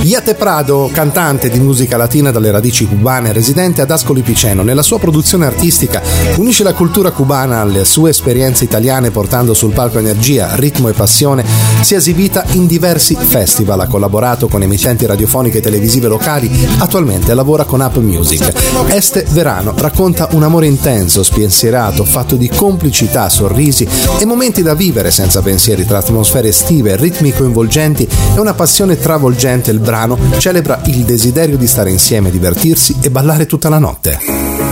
Yate Prado, cantante di musica latina dalle radici cubane, residente ad Ascoli Piceno, nella sua produzione artistica unisce la cultura cubana alle sue esperienze italiane portando sul palco energia, ritmo e passione. Si è esibita in diversi festival, ha collaborato con emittenti radiofoniche e televisive locali, attualmente lavora con Apple Music. Este Verano racconta un amore intenso, spensierato, fatto di complicità, sorrisi e momenti da vivere senza pensieri, tra atmosfere estive, ritmi coinvolgenti e una passione travolgente. Il brano celebra il desiderio di stare insieme, divertirsi e ballare tutta la notte.